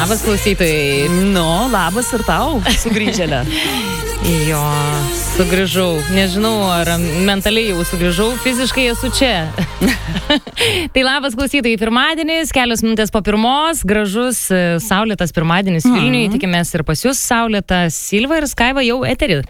Labas klausytojai. Labas ir tau, sugrįžėlė. Jo, sugrįžau. Nežinau, ar mentaliai jau sugrįžau, fiziškai esu čia. Tai labas klausytojai, pirmadienis, kelios minutės po pirmos, gražus, saulėtas pirmadienis Vilniuje, tikimės ir pas jūs saulėta. Silva ir Skaiva jau eterį.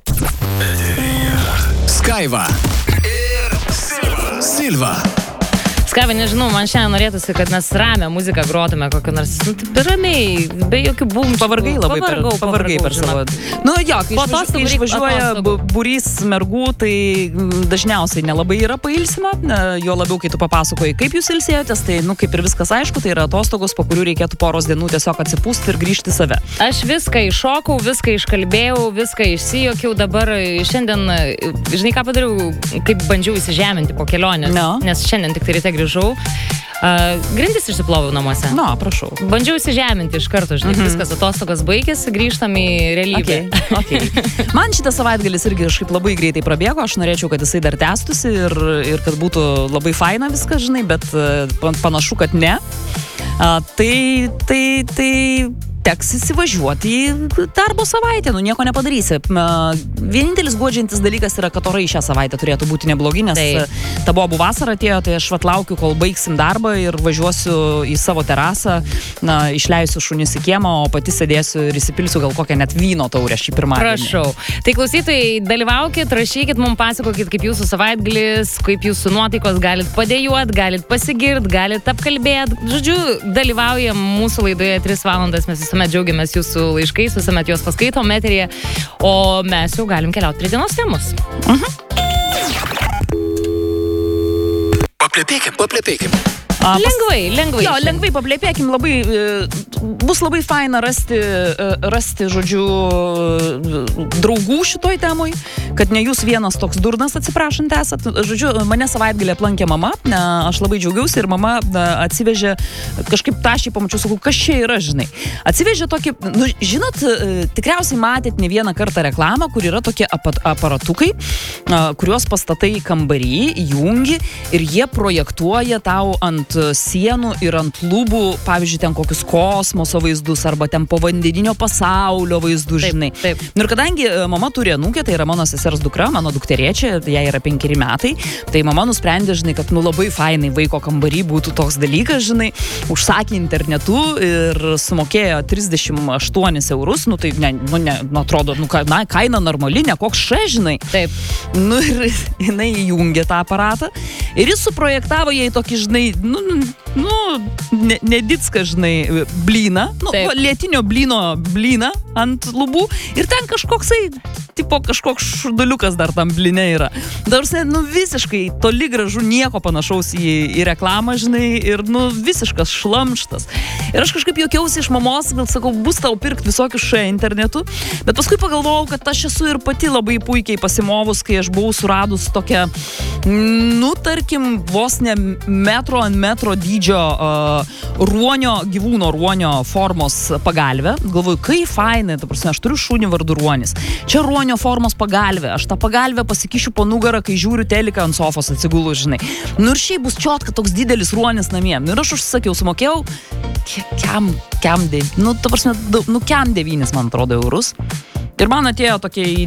Skaiva ir Silva. Skaiva, nežinau, man šiandien norėtųsi, kad mes ramią muziką grotume kokią nors, ramiai, be jokių bumčių. Pavargai labai pavargai per savo. Kai išvažiuoja būrys mergų, tai dažniausiai nelabai yra pailsima, jo labiau, kai tu papasakoji, kaip jūs ilsėjotės, tai, kaip ir viskas aišku, tai yra atostogos, po kurių reikėtų poros dienų tiesiog atsipūsti ir grįžti save. Aš viską iššokau, viską iškalbėjau, viską išsijokiau, dabar šiandien, žinai ką padariau, kaip bandžiau įsižeminti po kelionės, nes šiandien tik tai ryte grįžau. Grindis išsiploviau namuose. Prašau. Bandžiau įsižeminti iš karto, žinai, viskas atostogos baigėsi, grįžtam į realybę. Okay. Man šitas savaitgalis irgi kažkaip labai greitai prabėgo, aš norėčiau, kad jisai dar tęstųsi ir kad būtų labai faina viskas, žinai, bet panašu, kad ne. Tai teks įsivažiuoti į darbo savaitę, nieko nepadarysi. Vienintelis guodžiantis dalykas yra, kad orai šią savaitę turėtų būti neblogi, nes ta bobų vasara atėjo, tai aš laukiu, kol baigsim darbą ir važiuosiu į savo terasą, išleisiu šunis į kiemą, o pati sėdėsiu ir įsipilsiu gal kokią net vyno taurę šį pirmadienį. Prašau. Tai klausytojai, dalyvaukit, rašykit, mums pasakokit, kaip jūsų savaitgalis, kaip jūsų nuotaikos, galit padėjuot, galit pasigirt, galit apkalbėt. Žodžiu, dalyvaujam mūsų laidoje 3 valandas, mes visuomet džiaugiamės jūsų laiškais, visuomet juos paskaitom eteryje, o mes jau galim keliauti prie dienos temos. Paplėpėkim. Lengvai. Jo, lengvai paplėpėkim, bus labai faina rasti, žodžiu, draugų šitoj temoj, kad ne jūs vienas toks durnas, atsiprašant esat. Žodžiu, mane savaitgalį aplankė mama, aš labai džiaugiausi ir mama atsivežė, kažkaip tašiai pamačiau, sakau, kas čia yra, žinai. Atsivežė tokį, žinot, tikriausiai matėt ne vieną kartą reklamą, kur yra tokie aparatukai, kuriuos pastatai į kambarį, jungi ir jie projektuoja tau ant sienų ir ant lubų, pavyzdžiui, ten kokius kosmoso vaizdus arba ten povandeninio pasaulio vaizdus, žinai. Taip. Ir kadangi mama turi anūkę, tai yra mano sesers dukra, mano dukterėčia, jai yra 5 metai, tai mama nusprendė, žinai, kad labai fainai vaiko kambarį būtų toks dalykas, žinai, užsakė internetu ir sumokėjo 38 eurus, tai atrodo, kaina normali, ne koks žinai. Taip. Ir jinai įjungė tą aparatą ir jis suprojektavo jai tokį, žinai, nedicką, žinai, blyną, lietinio blyną ant lubų ir ten kažkoksai, kažkoks šurduliukas dar tam blyne yra. Dabar, visiškai toli gražu nieko panašaus į reklamą, žinai, ir, visiškas šlamštas. Ir aš kažkaip juokiausi iš mamos, gal sakau, bus tau pirkti visokius internetu, bet paskui pagalvojau, kad aš esu ir pati labai puikiai pasimovus, kai aš buvau suradus tokią, tarkim, vos ne metro ant metro dydžio gyvūno ruonio formos pagalvę. Galvoju, kaip fainai, aš turiu šunį vardu Ruonis. Čia ruonio formos pagalvė. Aš tą pagalvę pasikišiu po nugarą, kai žiūriu teliką ant sofos atsigulu, žinai. Ir šiaip bus čiotka toks didelis Ruonis namie. Ir aš užsisakiau, sumokėjau, kiam 9, man atrodo, eurus. Ir man atėjo tokia